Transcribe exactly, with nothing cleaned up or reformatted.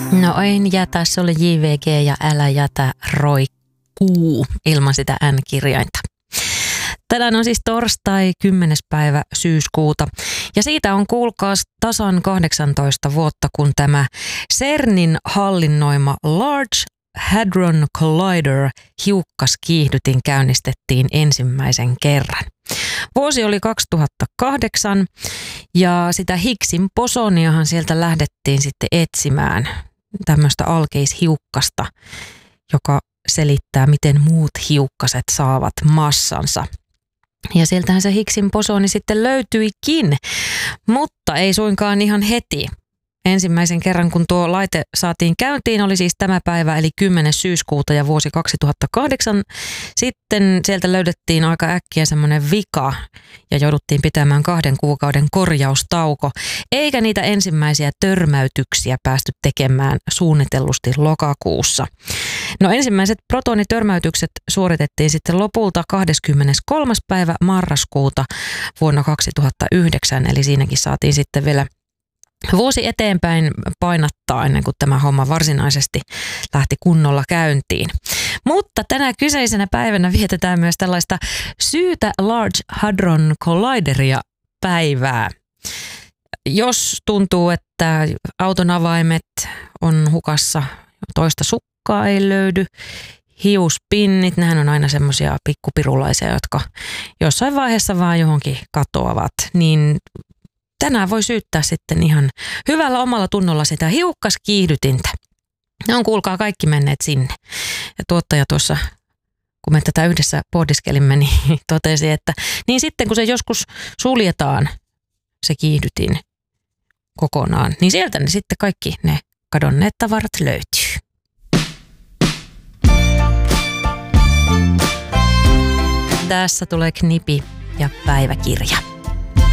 No en jätä, se oli J V G ja Älä jätä roikkuu ilman sitä N-kirjainta. Tänään on siis torstai kymmenes päivä syyskuuta ja siitä on kuulkaas tasan kahdeksantoista vuotta, kun tämä CERNin hallinnoima Large Hadron Collider hiukkaskiihdytin käynnistettiin ensimmäisen kerran. Vuosi oli kaksituhattakahdeksan ja sitä Higgsin bosoniahan sieltä lähdettiin sitten etsimään, tämmöistä alkeishiukkasta, joka selittää, miten muut hiukkaset saavat massansa. Ja sieltähän se Higgsin bosoni sitten löytyikin, mutta ei suinkaan ihan heti. Ensimmäisen kerran, kun tuo laite saatiin käyntiin, oli siis tämä päivä, eli kymmenes syyskuuta ja vuosi kaksituhattakahdeksan. Sitten sieltä löydettiin aika äkkiä semmoinen vika ja jouduttiin pitämään kahden kuukauden korjaustauko. Eikä niitä ensimmäisiä törmäytyksiä päästy tekemään suunnitellusti lokakuussa. No ensimmäiset protonitörmäytykset suoritettiin sitten lopulta kahdeskymmeneskolmas päivä marraskuuta vuonna kaksituhattayhdeksän, eli siinäkin saatiin sitten vielä vuosi eteenpäin painattaa ennen kuin tämä homma varsinaisesti lähti kunnolla käyntiin. Mutta tänä kyseisenä päivänä vietetään myös tällaista Syytä Large Hadron Collideria päivää. Jos tuntuu, että auton avaimet on hukassa, toista sukkaa ei löydy, hiuspinnit, nehän on aina semmoisia pikkupirulaisia, jotka jossain vaiheessa vaan johonkin katoavat, niin tänään voi syyttää sitten ihan hyvällä omalla tunnolla sitä hiukkaskiihdytintä. Ne on kuulkaa kaikki menneet sinne. Ja tuottaja tuossa, kun me tätä yhdessä pohdiskelimme, niin totesi, että niin sitten kun se joskus suljetaan, se kiihdytin kokonaan, niin sieltä ne sitten kaikki ne kadonneet tavarat löytyy. Tässä tulee knipi ja päiväkirja.